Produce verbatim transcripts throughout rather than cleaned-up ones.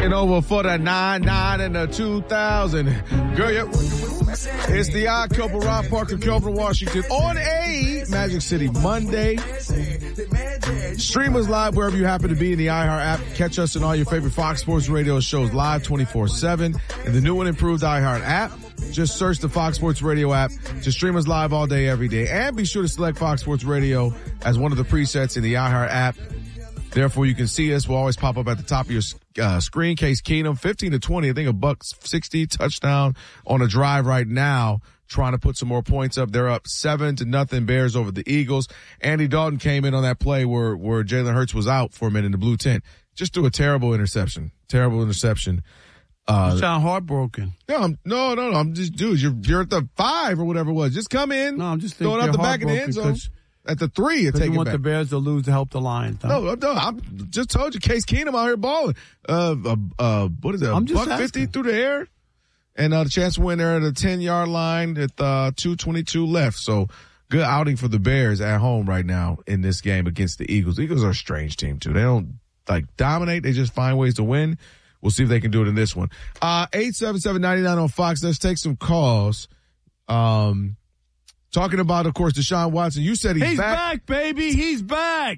Taking over for the nine nine and the two thousand. Girl, yeah. It's the Odd Couple, Rob Parker, Kelvin Washington on a Magic City Monday. Stream us live wherever you happen to be in the iHeart app. Catch us in all your favorite Fox Sports Radio shows live twenty-four seven in the new and improved iHeart app. Just search the Fox Sports Radio app to stream us live all day, every day. And be sure to select Fox Sports Radio as one of the presets in the iHeart app. Therefore, you can see us. We'll always pop up at the top of your uh, screen. Case Keenum, fifteen to twenty. I think a buck sixty touchdown on a drive right now, trying to put some more points up. They're up seven to nothing. Bears over the Eagles. Andy Dalton came in on that play where, where Jalen Hurts was out for a minute in the blue tent. Just threw a terrible interception. Terrible interception. Uh, you sound heartbroken. No, I'm, no, no, no. I'm just, dude, you're, you're at the five or whatever it was. Just come in. No, I'm just throw it out the back of the end zone. At the three, you take you it want back. the Bears to lose to help the Lions. Huh? No, no, I just told you, Case Keenum out here balling. Uh, uh, uh what is that? I'm just buck asking. fifty through the air, and uh, the chance to win there at the ten yard line at uh, two twenty-two left. So good outing for the Bears at home right now in this game against the Eagles. The Eagles are a strange team too. They don't like dominate; they just find ways to win. We'll see if they can do it in this one. Uh, eight seven seven ninety nine on Fox. Let's take some calls. Um. Talking about, of course, Deshaun Watson. You said he's, he's back. back, baby. He's back.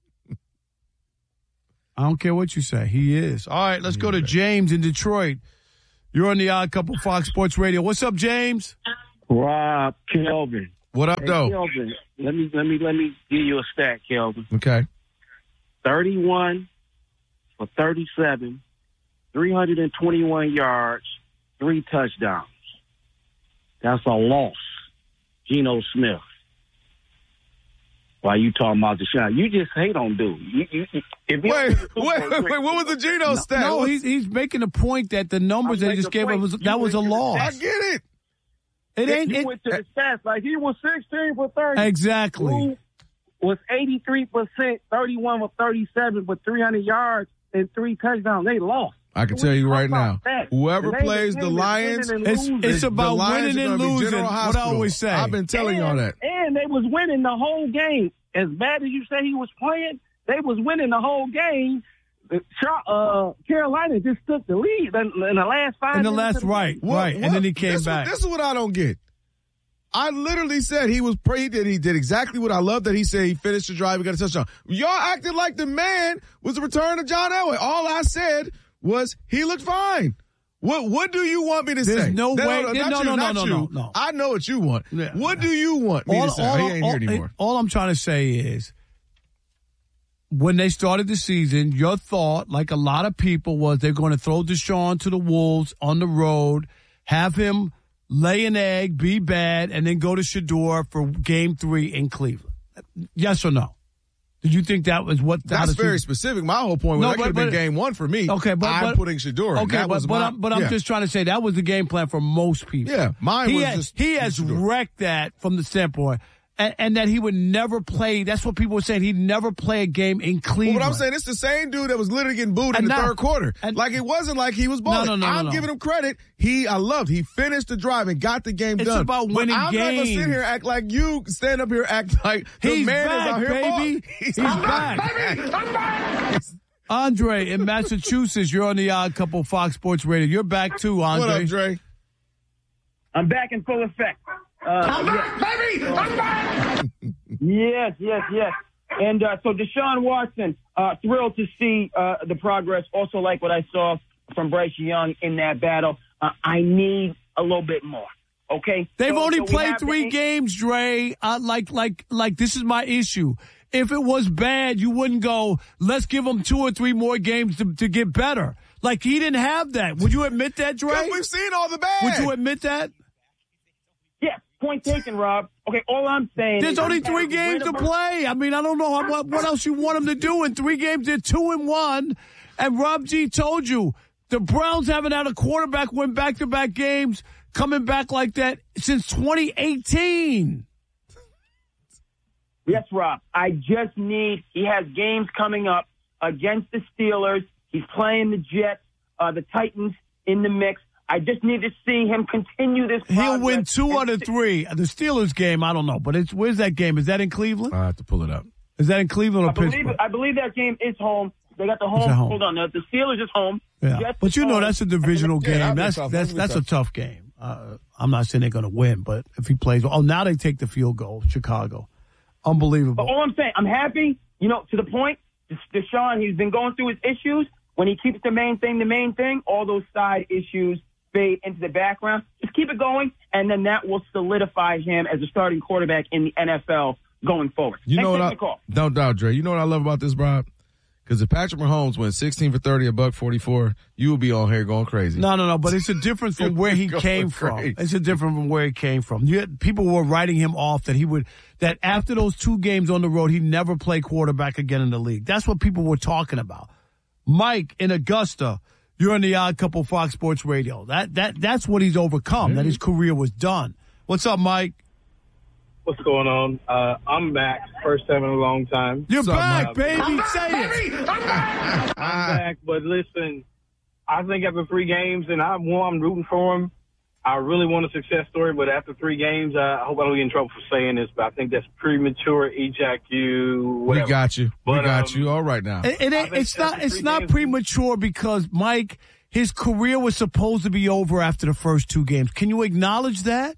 I don't care what you say. He is. All right, let's he's go to back. James in Detroit. You're on the Odd Couple Fox Sports Radio. What's up, James? Rob, Kelvin. What up, hey, though? Kelvin, let me let me let me give you a stat, Kelvin. Okay. Thirty-one for thirty-seven, three hundred and twenty-one yards, three touchdowns. That's a loss. Geno Smith. Why you talking about Deshaun? You just hate on dude. You, you, if you wait, wait, wait, wait. What was the Geno stat? No, he's he's making a point that the numbers that he just gave him was that was a loss. I get it. It ain't. You it, went to the stats like he was sixteen for thirty. Exactly. Who was eighty-three percent, thirty-one for thirty-seven with three hundred yards and three touchdowns. They lost. I can tell you right now, whoever plays the Lions, it's, it's about winning and losing. What I always say. I've been telling and, y'all that. And they was winning the whole game. As bad as you say he was playing, they was winning the whole game. Uh, Carolina just took the lead in, in the last five In the minutes. last, right, what, right. What? And then he came this back. What, this is what I don't get. I literally said he was he did he did exactly what I love that he said. He finished the drive, he got a touchdown. Y'all acted like the man was the return of John Elway. All I said was he looked fine. What what do you want me to There's say? no no, way. No, No, no, no, no, no, no, no. I know what you want. Yeah. What do you want me all, to say? All, he ain't all, here anymore. All I'm trying to say is, when they started the season, your thought, like a lot of people, was they're going to throw Deshaun to the Wolves on the road, have him lay an egg, be bad, and then go to Shador for game three in Cleveland. Yes or no? Did you think that was what? That's very you, specific. My whole point was no, that but, could have been game one for me. Okay, but, I'm but putting Shador. Okay, that but, was but, my, I'm, but yeah. I'm just trying to say that was the game plan for most people. Yeah, mine he was has, just he has Shador. wrecked that from the standpoint. And, and that he would never play. That's what people were saying. He'd never play a game in Cleveland. Well, what I'm saying, it's the same dude that was literally getting booed and in the now, third quarter. And, like, it wasn't like he was balling. No, no, no, I'm no, no. giving him credit. He, I loved. He finished the drive and got the game it's done. It's about winning but I'm games. I'm not gonna sit here and act like you stand up here act like the He's man back, is out here baby. balling. He's I'm back. back, baby. I'm back. Andre in Massachusetts, you're on the Odd Couple Fox Sports Radio. You're back too, Andre. What up, Dre? I'm back in full effect. Uh, I'm back, baby. I'm back. Yes, yes, yes. And uh, so Deshaun Watson, uh, thrilled to see uh, the progress. Also like what I saw from Bryce Young in that battle. Uh, I need a little bit more. Okay? They've so, only so played three the- games, Dre. Uh, like, like, like this is my issue. If it was bad, you wouldn't go, let's give them two or three more games to, to get better. Like, he didn't have that. Would you admit that, Dre? Because we've seen all the bad. Would you admit that? Yeah, point taken, Rob. Okay, all I'm saying There's is only three games to play. I mean, I don't know what, what else you want them to do. In three games, they're two and one. And Rob G told you, the Browns haven't had a quarterback win back-to-back games coming back like that since twenty eighteen. Yes, Rob. I just need – he has games coming up against the Steelers. He's playing the Jets, uh, the Titans in the mix. I just need to see him continue this progress. He'll win two out of three. The Steelers game, I don't know, but it's where's that game? Is that in Cleveland? I have to pull it up. Is that in Cleveland or I believe, Pittsburgh? I believe that game is home. They got the home. home. Hold on. The, the Steelers is home. Yeah. Jets but you know, home. that's a divisional Yeah, game. be That's tough. that's That'd be that's tough. a tough game. Uh, I'm not saying they're going to win, but if he plays, oh, now they take the field goal, Chicago. Unbelievable. But all I'm saying, I'm happy, you know, to the point, Deshaun, he's been going through his issues. When he keeps the main thing the main thing, all those side issues fade into the background. Just keep it going, and then that will solidify him as a starting quarterback in the N F L going forward. You Thanks know for what? I, taking the call. no doubt, Dre. You know what I love about this, Bob? Because if Patrick Mahomes went sixteen for thirty, a buck forty-four, you will be on here going crazy. No, no, no. But it's a difference from where he Going came crazy. from. It's a different from where he came from. You had, people were writing him off that he would that after those two games on the road, he'd never play quarterback again in the league. That's what people were talking about. Mike in Augusta, you're on the Odd Couple Fox Sports Radio. That that that's what he's overcome. Mm-hmm. That his career was done. What's up, Mike? What's going on? Uh, I'm back. First time in a long time. You're What's up, back, Mike? baby. I'm back, Say baby. it. I'm back. I'm back. But listen, I think after three games, and I, well, I'm rooting for him. I really want a success story, but after three games, uh, I hope I don't get in trouble for saying this, but I think that's premature ejaculation. We got you. We But, got um, you. All right now. It, it ain't, it's not. after It's three not games- premature because Mike, his career was supposed to be over after the first two games. Can you acknowledge that?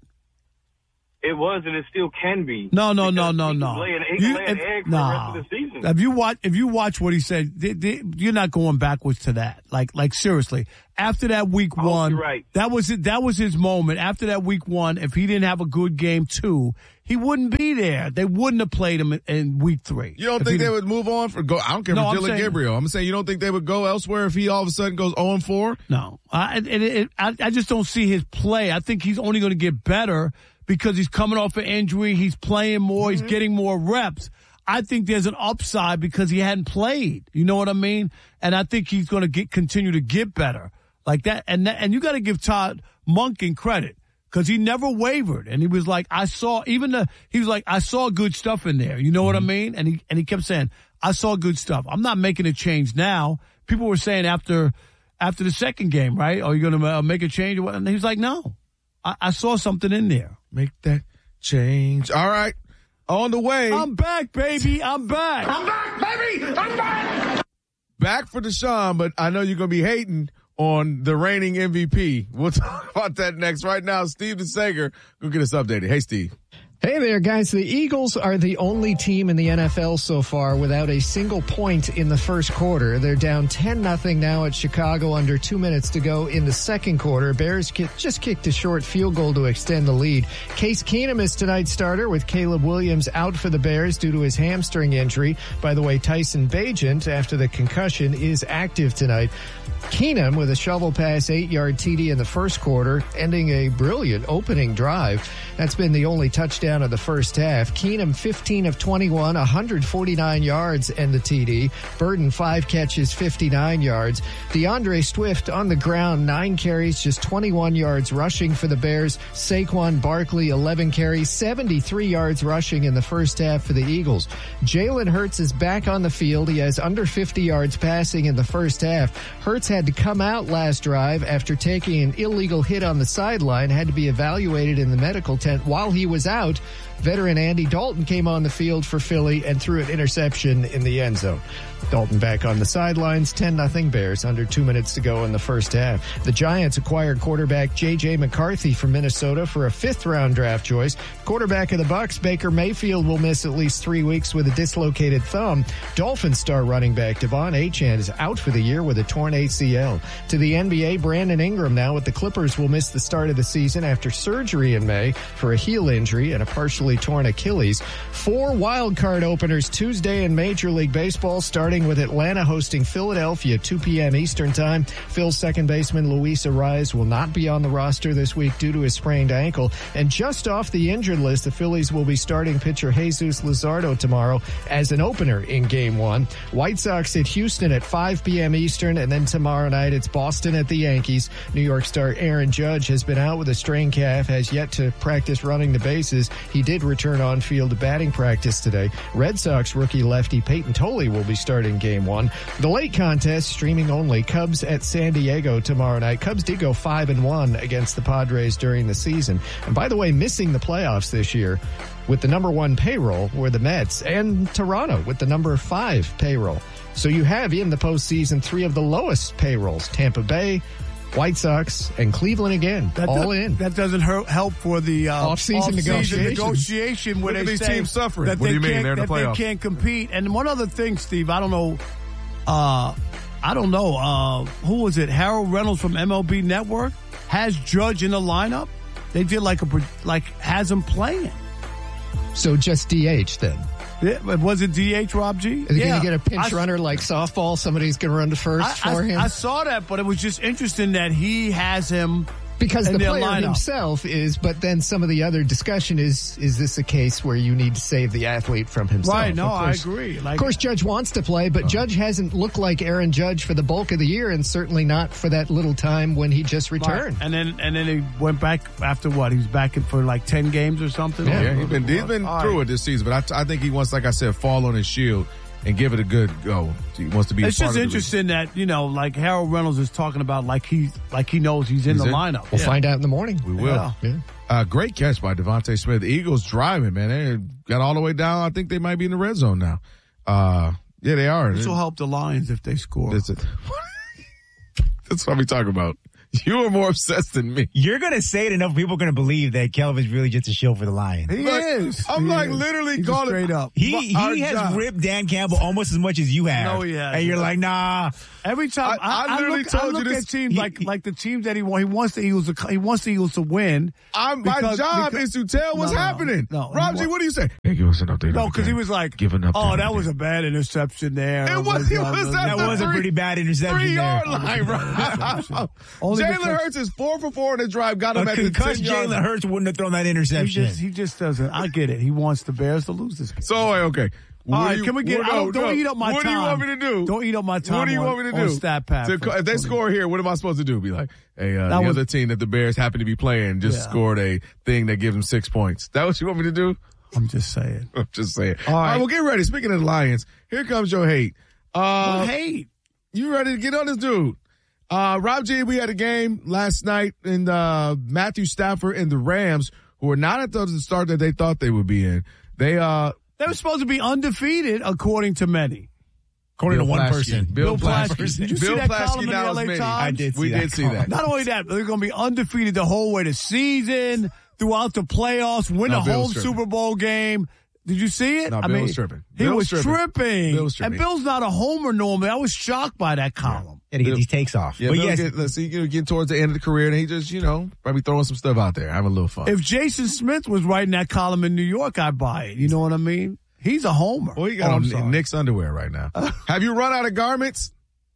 It was, and it still can be. No, no, no, Because no, he no. can lay an, he can You- lay an if- egg for nah. the rest of the season. If you watch, if you watch what he said, they, they, you're not going backwards to that. Like, like seriously. After that week I hope one, you're right. that was it. That was his moment. After that week one, if he didn't have a good game two, he wouldn't be there. They wouldn't have played him in, in week three. You don't If think he they didn't- would move on for go? I don't care No, for I'm Dylan saying- Gabriel. I'm saying you don't think they would go elsewhere if he all of a sudden goes zero and four. No, I, it, it, I, I just don't see his play. I think he's only going to get better because he's coming off an injury. He's playing more. Mm-hmm. He's getting more reps. I think there's an upside because he hadn't played. You know what I mean? And I think he's going to get continue to get better like that. And that, and you got to give Todd Monken credit because he never wavered. And he was like, I saw even the he was like, I saw good stuff in there. You know what I mean? And he and he kept saying, I saw good stuff. I'm not making a change now. People were saying after after the second game, right? Are you going to uh, make a change? And he was like, no, I, I saw something in there. Make that change. All right. On the way. I'm back, baby. I'm back. I'm back, baby! I'm back! Back for Deshaun, but I know you're going to be hating on the reigning M V P. We'll talk about that next. Right now, Steve DeSager, go get us updated. Hey, Steve. Hey there, guys. The Eagles are the only team in the N F L so far without a single point in the first quarter. They're down ten nothing now at Chicago, under two minutes to go in the second quarter. Bears just kicked a short field goal to extend the lead. Case Keenum is tonight's starter with Caleb Williams out for the Bears due to his hamstring injury. By the way, Tyson Bagent, after the concussion, is active tonight. Keenum with a shovel pass, eight-yard T D in the first quarter, ending a brilliant opening drive. That's been the only touchdown of the first half. Keenum, fifteen of twenty-one, one hundred forty-nine yards and the T D. Burden, five catches, fifty-nine yards. DeAndre Swift on the ground, nine carries, just twenty-one yards rushing for the Bears. Saquon Barkley, eleven carries, seventy-three yards rushing in the first half for the Eagles. Jalen Hurts is back on the field. He has under fifty yards passing in the first half. Hurts had to come out last drive after taking an illegal hit on the sideline, had to be evaluated in the medical tent while he was out. Veteran Andy Dalton came on the field for Philly and threw an interception in the end zone. Dalton back on the sidelines, ten nothing Bears, under two minutes to go in the first half. The Giants acquired quarterback J J McCarthy from Minnesota for a fifth-round draft choice. Quarterback of the Bucs, Baker Mayfield, will miss at least three weeks with a dislocated thumb. Dolphins star running back Devon Achane is out for the year with a torn A C L. To the N B A, Brandon Ingram now with the Clippers will miss the start of the season after surgery in May for a heel injury and a partially torn Achilles. Four wild card openers Tuesday in Major League Baseball, starting with Atlanta hosting Philadelphia, two p.m. Eastern time. Phil's second baseman Luis Arraez will not be on the roster this week due to his sprained ankle. And just off the injured list, the Phillies will be starting pitcher Jesus Luzardo tomorrow as an opener in Game one. White Sox at Houston at five p.m. Eastern, and then tomorrow night it's Boston at the Yankees. New York star Aaron Judge has been out with a strained calf, has yet to practice running the bases. He did return on field to batting practice today. Red Sox rookie lefty Peyton Tolley will be starting Game one. The late contest, streaming only. Cubs at San Diego tomorrow night. Cubs did go five and one against the Padres during the season. And by the way, missing the playoffs this year with the number one payroll were the Mets, and Toronto with the number five payroll. So you have in the postseason three of the lowest payrolls: Tampa Bay, White Sox, and Cleveland again, that all does, in. That doesn't hurt, help for the uh, off-season, off-season negotiation. negotiation where Look they at these say teams suffering. that What they do you mean? can't, They're in the that they playoffs. can't compete. And one other thing, Steve, I don't know. Uh, I don't know. Uh, who was it? Harold Reynolds from M L B Network has Judge in the lineup. They did like a like has him playing. So just D H then. Yeah, was it D H, Rob G? Is he yeah. going to get a pinch I, runner like softball? Somebody's going to run to first I, for I, him? I saw that, but it was just interesting that he has him. Because the their player lineup. himself is, but then some of the other discussion is, is this a case where you need to save the athlete from himself? Right, no, Of course, I agree. Like, of course, Judge wants to play, but uh, Judge hasn't looked like Aaron Judge for the bulk of the year, and certainly not for that little time when he just returned. Right. And then and then he went back after what? He was back in for like ten games or something? Yeah, or, yeah he's been, he's been through right. it this season, but I, I think he wants, like I said, fall on his shield and give it a good go. He wants to be. It's a part just of interesting that you know, like Harold Reynolds is talking about, like he, like he knows he's in he's the in. lineup. We'll yeah. find out in the morning. We will. Yeah. Yeah. Uh, great catch by Devontae Smith. The Eagles driving, man. They got all the way down. I think they might be in the red zone now. Uh, yeah, they are. This will help the Lions if they score. That's, it. That's what we talk about. You are more obsessed than me. You're going to say it enough, people are going to believe that Kelvin's really just a shill for the Lions. He Look, is. I'm he like is. literally He's calling straight up. He he has job. ripped Dan Campbell almost as much as you have. No, he has. And you're like, nah. Every time I- I I, I, literally look, told I you look this- at teams he- like like the teams that he wants. He wants the Eagles to he wants the Eagles to win. I'm, my Because- job because- is to tell what's No, no, happening. no. Rob G, what do you say? Hey, give us an update. No, because he was like, Giving up oh, there. that was a bad interception there. It was- it was That the was a three- pretty bad interception Three there. yard line, right? Only Jalen because- Hurts is four for four in the drive. Got him A at the concussed ten yard Jalen line. Hurts wouldn't have thrown that He interception. just he just doesn't. I get it. He wants the Bears to lose this game. So, okay. What All do right, you- can we get? what- I don't, no, don't no. eat up my what time. What do you want me to do? Don't eat up my time. What do you on, want me to on do? Stat pad. To, for if they twenty score here, what am I supposed to do? Be like, hey, uh, That the was- other team that the Bears happen to be playing just Yeah. scored a thing that gives them six points. That what you want me to do? I'm just saying. I'm just saying. All All right. right, well, get ready. Speaking of the Lions, here comes your hate. Uh, What hate? You ready to get on this dude? Uh, Rob G, we had a game last night in uh, Matthew Stafford and the Rams, who are not at the start that they thought they would be in. They uh, They were supposed to be undefeated, according to many. According Bill to one Plaschke. person. Bill, Bill Plaschke. Plaschke. Did you see Bill that Plaschke, column in the that L A was many. Times? I did see We that did see column. that. Not only that, they're going to be undefeated the whole way the season, throughout the playoffs, win No, a Bill's home tripping. Super Bowl game. Did you see it? No, I Bill mean, was tripping. He Bill was was tripping. tripping. Bill was tripping. And Bill's not a homer normally. I was shocked by that column. Got to get Bill- these takes off. Yeah, but Bill yes, get, let's see, you know, get towards the end of the career, and he just, you know, probably throwing some stuff out there, having a little fun. If Jason Smith was writing that column in New York, I'd buy it. You know what I mean? He's a homer. well, he got Oh, I'm on sorry. Nick's underwear right now. Have you run out of garments?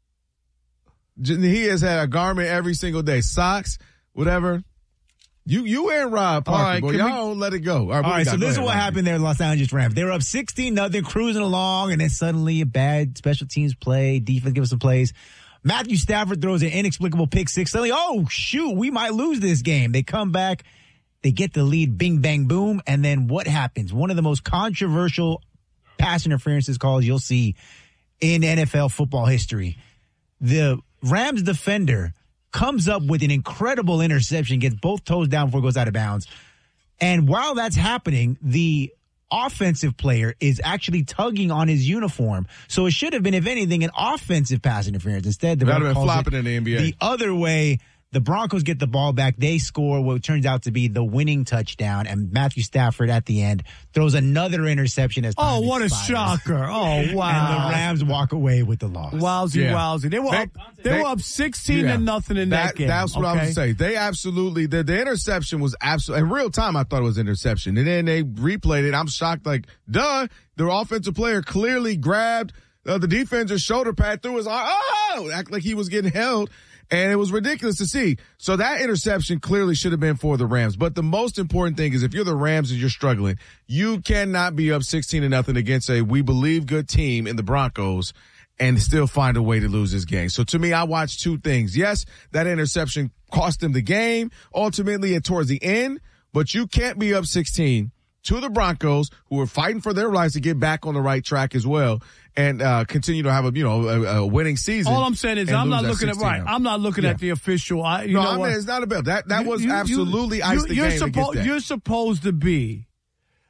J- He has had a garment every single day, socks, whatever. You, you and Rob Parker, All right, boy, can y'all we- don't let it go. All right, All what we right, got? so Go this is ahead, what Rob. happened there in Los Angeles Rams. They were up sixteen nothing, cruising along, and then suddenly a bad special teams play, defense gives some plays. Matthew Stafford throws an inexplicable pick six. Suddenly, oh, shoot, we might lose this game. They come back, they get the lead, bing, bang, boom, and then what happens? One of the most controversial pass interferences calls you'll see in N F L football history. The Rams defender comes up with an incredible interception, gets both toes down before it goes out of bounds. And while that's happening, the offensive player is actually tugging on his uniform. So it should have been, if anything, an offensive pass interference. Instead, the That'd ref have been calls flopping it in the N B A. the other way. The Broncos get the ball back. They score what turns out to be the winning touchdown. And Matthew Stafford at the end throws another interception as Oh, time what a expires. shocker. Oh, wow. And the Rams walk away with the loss. Wowsy, Yeah. wowsy. They were They- up, they, they- were up sixteen Yeah. to nothing in that, game. That's what I okay? was saying. They absolutely, the, the interception was absolutely, in real time, I thought it was interception. And then they replayed it. I'm shocked, like, duh, their offensive player clearly grabbed uh, the defender's shoulder pad through his arm. Oh, act like he was getting held. And it was ridiculous to see. So that interception clearly should have been for the Rams. But the most important thing is if you're the Rams and you're struggling, you cannot be up sixteen to nothing against a we believe good team in the Broncos and still find a way to lose this game. So to me, I watched two things. Yes, that interception cost them the game ultimately and towards the end, but you can't be up sixteen to the Broncos, who are fighting for their lives to get back on the right track as well and uh, continue to have a, you know, a, a winning season. All I'm saying is and I'm lose not at looking at, sixteen right, now. I'm not looking Yeah. at the official. I, you No, know I mean, what? it's not about that. That You- was you- you- absolutely you- iced the you're game to suppo- get that. You're supposed to be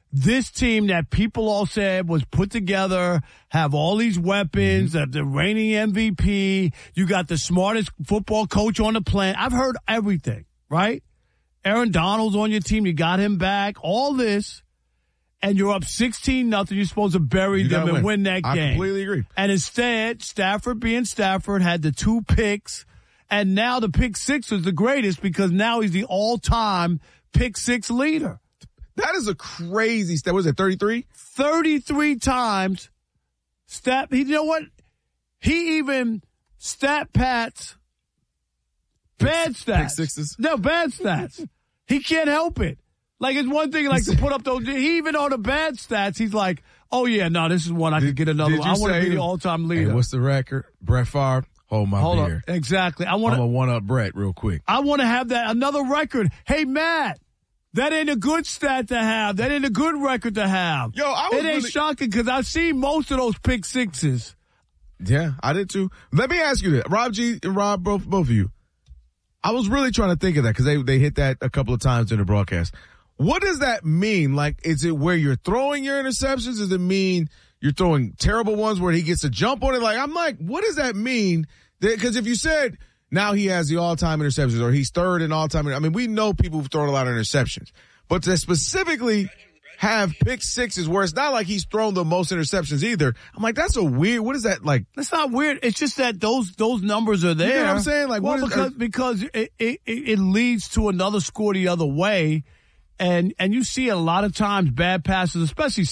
this team that people all said was put together, have all these weapons, mm-hmm. the reigning M V P. You got the smartest football coach on the planet. I've heard everything, right? Aaron Donald's on your team. You got him back. All this. And you're up sixteen nothing. You're supposed to bury them and win, win that I game. I completely agree. And instead, Stafford being Stafford had the two picks. And now the pick six is the greatest because now he's the all-time pick six leader. That is a crazy stat. What is it, thirty-three? thirty-three times. Stat. You know what? He even stat pats bad stats. Pick sixes? No, bad stats. He can't help it. Like, it's one thing, like, to put up those, he even on the bad stats, he's like, oh, yeah, no, this is one I could get another one. I want to be the all-time leader. Hey, what's the record? Brett Favre, hold my Hold beer. Up. Exactly. I want I'm going to one-up Brett real quick. I want to have that, another record. Hey, Matt, that ain't a good stat to have. That ain't a good record to have. Yo, I was It ain't really... shocking because I've seen most of those pick sixes. Yeah, I did too. Let me ask you that. Rob G and Rob, both, both of you. I was really trying to think of that because they, they hit that a couple of times in the broadcast. What does that mean? Like, is it where you're throwing your interceptions? Does it mean you're throwing terrible ones where he gets a jump on it? Like, I'm like, what does that mean? Because if you said now he has the all-time interceptions or he's third in all-time, I mean, we know people who've thrown a lot of interceptions. But to specifically have pick sixes where it's not like he's thrown the most interceptions either, I'm like, that's a weird, what is that like? That's not weird. It's just that those those numbers are there. You know what I'm saying? Like, well, what is, because, because it, it, it leads to another score the other way. And and you see a lot of times bad passes, especially